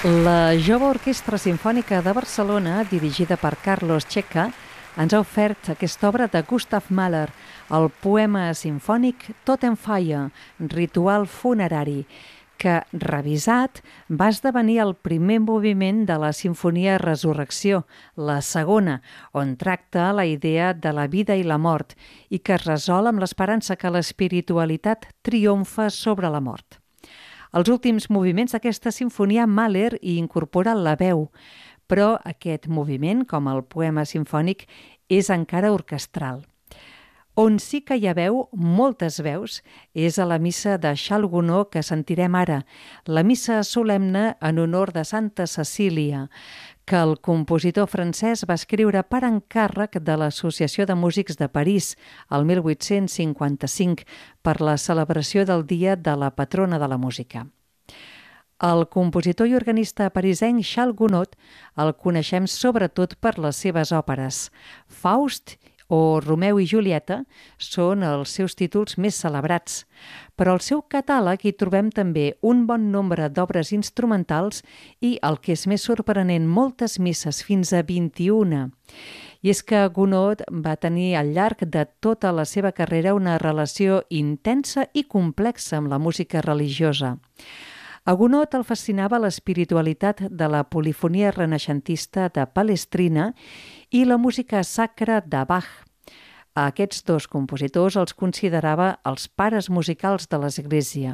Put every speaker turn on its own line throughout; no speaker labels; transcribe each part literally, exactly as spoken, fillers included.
La Jove Orquestra Simfònica de Barcelona, dirigida per Carlos Checa, ens ha ofert aquesta obra de Gustav Mahler, el poema simfònic Tot en Fire, ritual funerari, que, revisat, va esdevenir el primer moviment de la Simfonia Resurrecció, la segona, on tracta la idea de la vida i la mort i que es resol amb l'esperança que l'espiritualitat triomfa sobre la mort. Els últims moviments d'aquesta sinfonia Mahler hi incorpora la veu, però aquest moviment, com el poema simfònic, és encara orquestral. On sí que hi ha veu, moltes veus, és a la missa de Charles Gounod que sentirem ara, la missa solemne en honor de Santa Cecília, que el compositor francès va escriure per encàrrec de l'Associació de Músics de París el mil vuit-cents cinquanta-cinc per la celebració del Dia de la Patrona de la Música. El compositor i organista parisenc Charles Gounod el coneixem sobretot per les seves òperes. Faust o Romeu i Julieta són els seus títols més celebrats, però al seu catàleg hi trobem també un bon nombre d'obres instrumentals i, el que és més sorprenent, moltes misses, fins a vint-i-una. I és que Gounod va tenir al llarg de tota la seva carrera una relació intensa i complexa amb la música religiosa. A Gounod el fascinava l'espiritualitat de la polifonia renaixentista de Palestrina i la música sacra de Bach. A aquests dos compositors els considerava els pares musicals de l'Església.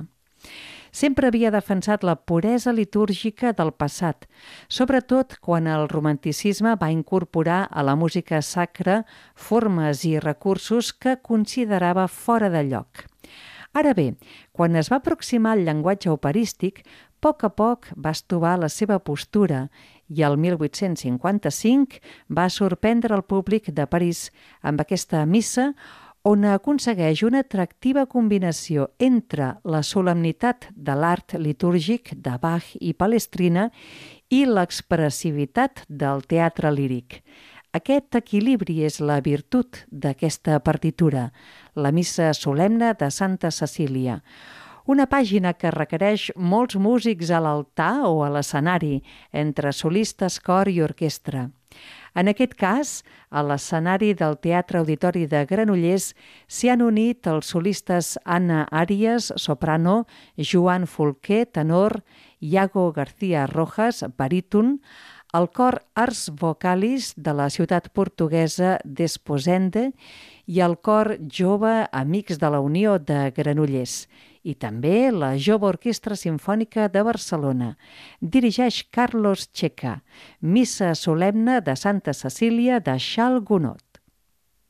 Sempre havia defensat la puresa litúrgica del passat, sobretot quan el romanticisme va incorporar a la música sacra formes i recursos que considerava fora de lloc. Ara bé, quan es va aproximar al llenguatge operístic, a poc a poc va estovar la seva postura i el mil vuit-cents cinquanta-cinc va sorprendre el públic de París amb aquesta missa on aconsegueix una atractiva combinació entre la solemnitat de l'art litúrgic de Bach i Palestrina i l'expressivitat del teatre líric. Aquest equilibri és la virtut d'aquesta partitura, la missa solemne de Santa Cecília, una pàgina que requereix molts músics a l'altar o a l'escenari, entre solistes, cor i orquestra. En aquest cas, a l'escenari del Teatre Auditori de Granollers s'hi han unit els solistes Anna Arias, soprano, Joan Folquer, tenor, Iago García Rojas, baríton, el cor Ars Vocalis de la ciutat portuguesa d'Esposende i el cor Jove Amics de la Unió de Granollers, i també la Jove Orquestra Simfònica de Barcelona. Dirigeix Carlos Checa, missa solemne de Santa Cecília de Charles Gounod.